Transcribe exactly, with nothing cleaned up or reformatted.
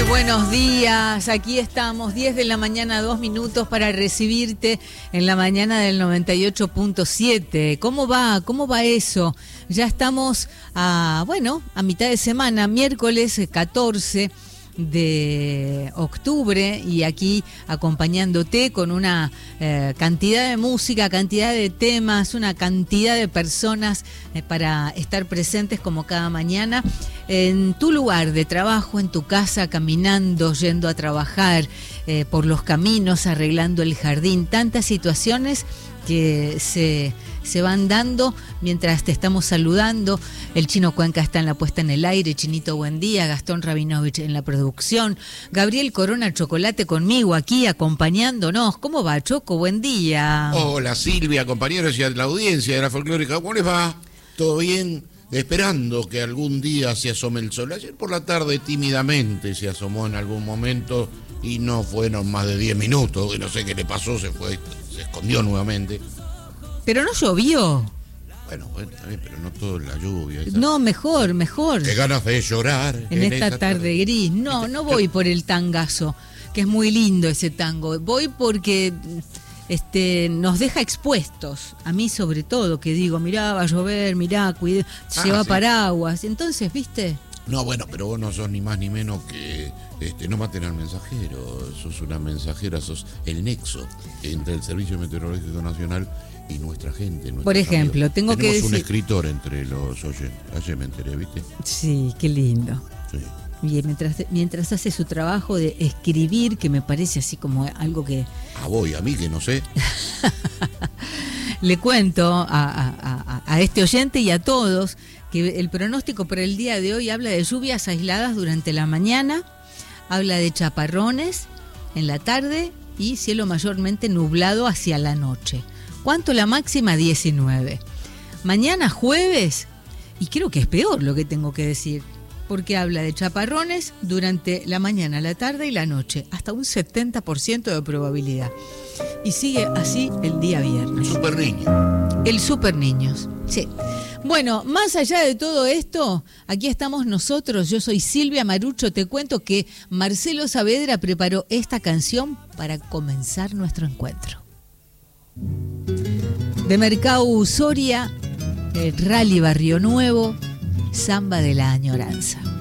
Buenos días, aquí estamos, diez de la mañana, dos minutos para recibirte en la mañana del noventa y ocho punto siete. ¿Cómo va? ¿Cómo va eso? Ya estamos a, bueno, a mitad de semana, miércoles catorce de octubre, y aquí acompañándote con una eh, cantidad de música, cantidad de temas, una cantidad de personas eh, para estar presentes como cada mañana en tu lugar de trabajo, en tu casa, caminando, yendo a trabajar, eh, por los caminos, arreglando el jardín, tantas situaciones que se, se van dando mientras te estamos saludando. El Chino Cuenca está en la puesta en el aire. Chinito, buen día. Gastón Rabinovich en la producción. Gabriel Corona Chocolate conmigo aquí acompañándonos. ¿Cómo va, Choco? Buen día. Hola, Silvia, compañeros y a la audiencia de la folclórica. ¿Cómo les va? ¿Todo bien? Esperando que algún día se asome el sol. Ayer por la tarde tímidamente se asomó en algún momento y no fueron más de diez minutos. Y no sé qué le pasó, se fue, se escondió nuevamente. Pero no llovió. Bueno, bueno, también, pero no todo la lluvia. Esa... No, mejor, mejor. Qué ganas de llorar. En, en esta, esta tarde, tarde gris. No, no voy por el tangazo, que es muy lindo ese tango. Voy porque este, nos deja expuestos. A mí sobre todo, que digo, mirá, va a llover, mirá, cuide, ah, lleva sí. paraguas. Entonces, ¿viste? No, bueno, pero vos no sos ni más ni menos que... Este, no maten al mensajero. Sos una mensajera, sos el nexo entre el Servicio Meteorológico Nacional y nuestra gente. Por ejemplo, amigos. tengo Tenemos que decir... un escritor entre los oyentes. Ayer me enteré, ¿viste? Sí, qué lindo. Sí. Bien, mientras, mientras hace su trabajo de escribir, que me parece así como algo que... Ah, voy, a mí que no sé. Le cuento a, a, a, a este oyente y a todos que el pronóstico para el día de hoy habla de lluvias aisladas durante la mañana, habla de chaparrones en la tarde y cielo mayormente nublado hacia la noche. ¿Cuánto la máxima? diecinueve. Mañana jueves, y creo que es peor lo que tengo que decir, porque habla de chaparrones durante la mañana, la tarde y la noche, hasta un setenta por ciento de probabilidad. Y sigue así el día viernes. El super niño. El super niños, sí. Bueno, más allá de todo esto, aquí estamos nosotros. Yo soy Silvia Marucho. Te cuento que Marcelo Saavedra preparó esta canción para comenzar nuestro encuentro. De Mercado Soria, el Rally Barrio Nuevo, Samba de la Añoranza.